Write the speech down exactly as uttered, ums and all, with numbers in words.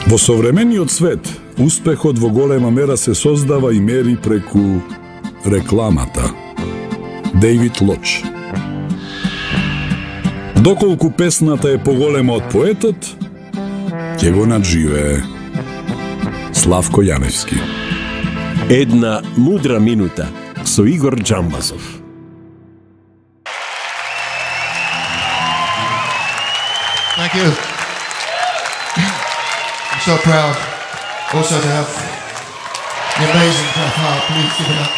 Во современиот свет, успехот во голема мера се создава и мери преку рекламата. Дейвид Лоч. Доколку песната е поголема од поетот, ќе го надживее Славко Јаневски. Една мудра минута со Игор Джамбазов. Thank you. I'm so proud also to have the amazing Jeff Hart. Please give it up.